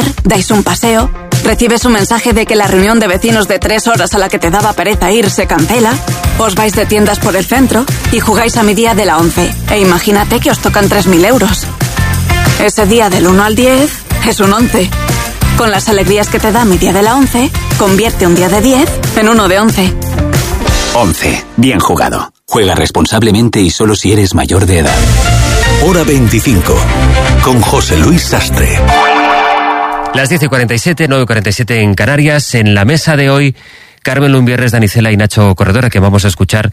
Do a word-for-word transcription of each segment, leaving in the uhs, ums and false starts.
dais un paseo, recibes un mensaje de que la reunión de vecinos de tres horas a la que te daba pereza ir se cancela, os vais de tiendas por el centro y jugáis a mi día de la once. E imagínate que os tocan tres mil euros. Ese día del uno al diez es un once. Con las alegrías que te da mi día de la once, convierte un día de diez en uno de once. once. Bien jugado. Juega responsablemente y solo si eres mayor de edad. Hora veinticinco. Con José Luis Sastre. Las diez y cuarenta y siete, nueve y cuarenta y siete en Canarias. En la mesa de hoy, Carmen Lumbierres, Danicela y Nacho Corredora, que vamos a escuchar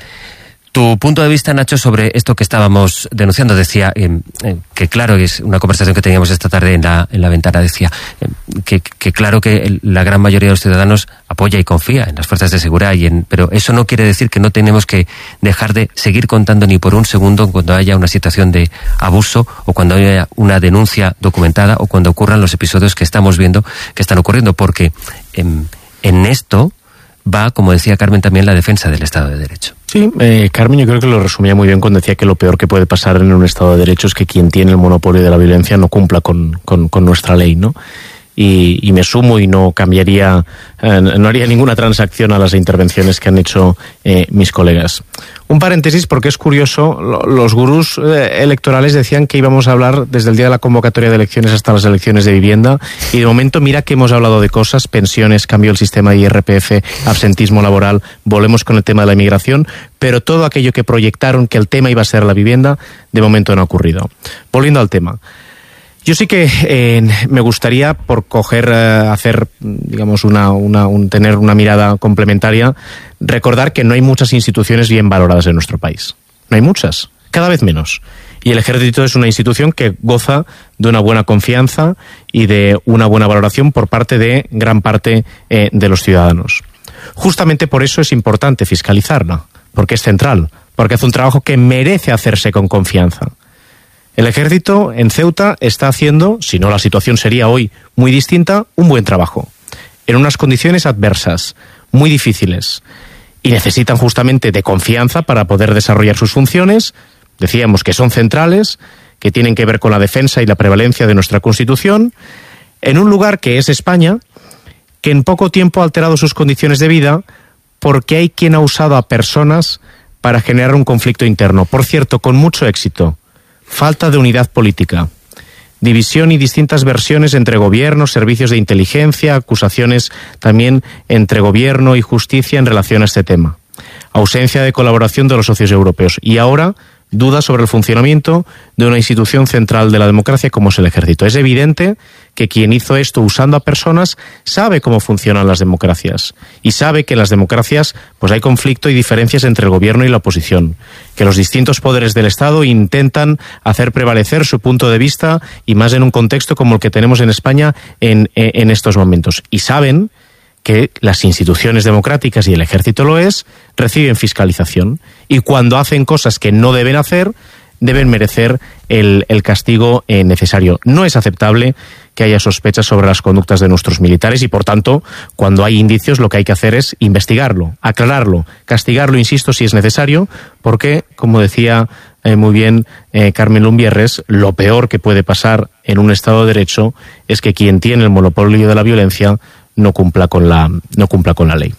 tu punto de vista, Nacho, sobre esto que estábamos denunciando. Decía eh, eh, que claro, es una conversación que teníamos esta tarde en la, en la ventana, decía eh, que, que claro que el, la gran mayoría de los ciudadanos apoya y confía en las fuerzas de seguridad, y en, pero eso no quiere decir que no tenemos que dejar de seguir contando ni por un segundo cuando haya una situación de abuso o cuando haya una denuncia documentada o cuando ocurran los episodios que estamos viendo que están ocurriendo, porque en, en esto va, como decía Carmen, también la defensa del Estado de Derecho. Sí, eh, Carmen yo creo que lo resumía muy bien cuando decía que lo peor que puede pasar en un Estado de Derecho es que quien tiene el monopolio de la violencia no cumpla con, con, con nuestra ley, ¿no? Y, y me sumo y no cambiaría, eh, no haría ninguna transacción a las intervenciones que han hecho eh, mis colegas. Un paréntesis, porque es curioso, lo, los gurús eh, electorales decían que íbamos a hablar desde el día de la convocatoria de elecciones hasta las elecciones de vivienda, y de momento mira que hemos hablado de cosas: pensiones, cambio del sistema de I R P F, absentismo laboral, volvemos con el tema de la inmigración, pero todo aquello que proyectaron que el tema iba a ser la vivienda, de momento no ha ocurrido. Volviendo al tema. Yo sí que eh, me gustaría, por coger, eh, hacer, digamos, una, una, un, tener una mirada complementaria, recordar que no hay muchas instituciones bien valoradas en nuestro país. No hay muchas, cada vez menos. Y el Ejército es una institución que goza de una buena confianza y de una buena valoración por parte de gran parte eh, de los ciudadanos. Justamente por eso es importante fiscalizarla, porque es central, porque hace un trabajo que merece hacerse con confianza. El Ejército en Ceuta está haciendo, si no la situación sería hoy muy distinta, un buen trabajo, en unas condiciones adversas, muy difíciles, y necesitan justamente de confianza para poder desarrollar sus funciones. Decíamos que son centrales, que tienen que ver con la defensa y la prevalencia de nuestra Constitución, en un lugar que es España, que en poco tiempo ha alterado sus condiciones de vida porque hay quien ha usado a personas para generar un conflicto interno. Por cierto, con mucho éxito. Falta de unidad política, división y distintas versiones entre gobierno, servicios de inteligencia, acusaciones también entre gobierno y justicia en relación a este tema. Ausencia de colaboración de los socios europeos y ahora dudas sobre el funcionamiento de una institución central de la democracia como es el Ejército. Es evidente que quien hizo esto usando a personas sabe cómo funcionan las democracias y sabe que en las democracias pues hay conflicto y diferencias entre el gobierno y la oposición, que los distintos poderes del Estado intentan hacer prevalecer su punto de vista y más en un contexto como el que tenemos en España en, en estos momentos. Y saben que las instituciones democráticas, y el Ejército lo es, reciben fiscalización y cuando hacen cosas que no deben hacer, deben merecer el, el castigo eh, necesario. No es aceptable que haya sospechas sobre las conductas de nuestros militares y, por tanto, cuando hay indicios lo que hay que hacer es investigarlo, aclararlo, castigarlo, insisto, si es necesario, porque, como decía eh, muy bien eh, Carmen Lumbierres, lo peor que puede pasar en un Estado de Derecho es que quien tiene el monopolio de la violencia no cumpla con la, no cumpla con la ley.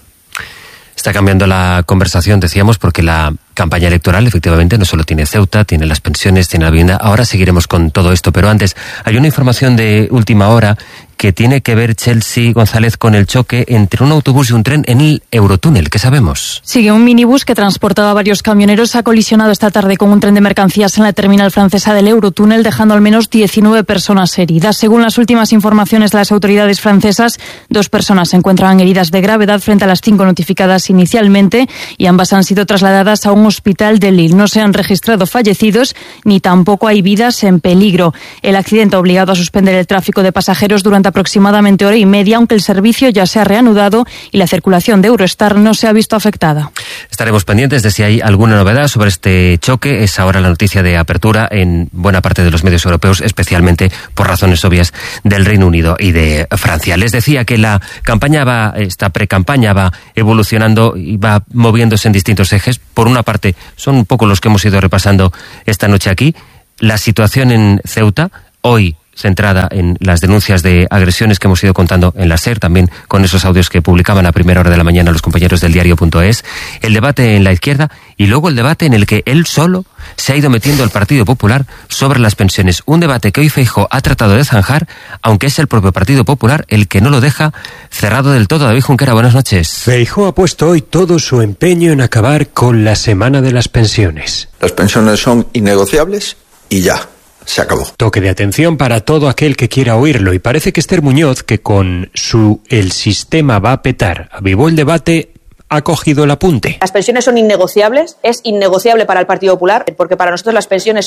Está cambiando la conversación, decíamos, porque la campaña electoral efectivamente no solo tiene Ceuta, tiene las pensiones, tiene la vivienda. Ahora seguiremos con todo esto, pero antes hay una información de última hora que tiene que ver, Chelsea González, con el choque entre un autobús y un tren en el Eurotúnel. ¿Qué sabemos? Sigue un minibús que transportaba a varios camioneros ha colisionado esta tarde con un tren de mercancías en la terminal francesa del Eurotúnel, dejando al menos diecinueve personas heridas. Según las últimas informaciones de las autoridades francesas, dos personas se encuentran heridas de gravedad frente a las cinco notificadas inicialmente y ambas han sido trasladadas a un hospital de Lille. No se han registrado fallecidos ni tampoco hay vidas en peligro. El accidente ha obligado a suspender el tráfico de pasajeros durante aproximadamente hora y media, aunque el servicio ya se ha reanudado y la circulación de Eurostar no se ha visto afectada. Estaremos pendientes de si hay alguna novedad sobre este choque. Es ahora la noticia de apertura en buena parte de los medios europeos, especialmente por razones obvias del Reino Unido y de Francia. Les decía que la campaña va, esta pre-campaña va evolucionando y va moviéndose en distintos ejes. Por una parte, son un poco los que hemos ido repasando esta noche aquí. La situación en Ceuta, hoy centrada en las denuncias de agresiones que hemos ido contando en la SER, también con esos audios que publicaban a primera hora de la mañana los compañeros del diario punto es, el debate en la izquierda y luego el debate en el que él solo se ha ido metiendo al Partido Popular sobre las pensiones. Un debate que hoy Feijóo ha tratado de zanjar, aunque es el propio Partido Popular el que no lo deja cerrado del todo. David Junquera, buenas noches. Feijóo ha puesto hoy todo su empeño en acabar con la semana de las pensiones. Las pensiones son innegociables y ya. Se acabó. Toque de atención para todo aquel que quiera oírlo, y parece que Esther Muñoz, que con su "el sistema va a petar" avivó el debate, ha cogido el apunte. Las pensiones son innegociables, es innegociable para el Partido Popular, porque para nosotros las pensiones